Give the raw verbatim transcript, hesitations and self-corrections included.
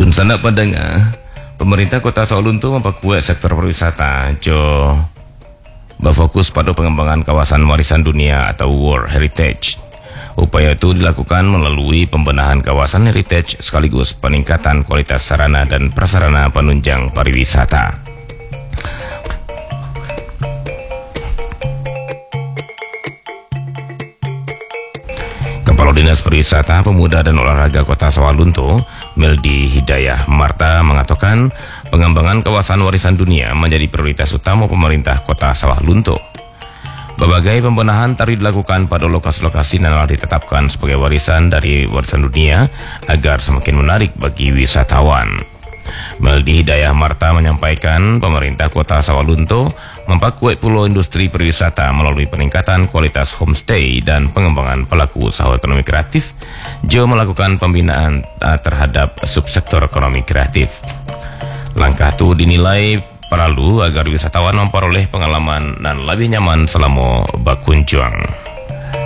Ulun sana pendengar, pemerintah Kota Sawalunto memperkuat sektor pariwisata jo berfokus pada pengembangan kawasan warisan dunia atau World Heritage. Upaya itu dilakukan melalui pembenahan kawasan heritage sekaligus peningkatan kualitas sarana dan prasarana penunjang pariwisata. Kepala Dinas Pariwisata, Pemuda dan Olahraga Kota Sawalunto, Meldi Hidayah Marta, mengatakan pengembangan kawasan warisan dunia menjadi prioritas utama pemerintah Kota Sawalunto. Berbagai pembenahan tadi dilakukan pada lokasi-lokasi yang telah ditetapkan sebagai warisan dari warisan dunia agar semakin menarik bagi wisatawan. Meldi Hidayah Marta menyampaikan pemerintah Kota Sawalunto memperkuat pulau industri pariwisata melalui peningkatan kualitas homestay dan pengembangan pelaku usaha ekonomi kreatif, juga melakukan pembinaan terhadap subsektor ekonomi kreatif. Langkah itu dinilai perlu agar wisatawan memperoleh pengalaman dan lebih nyaman selama berkunjung.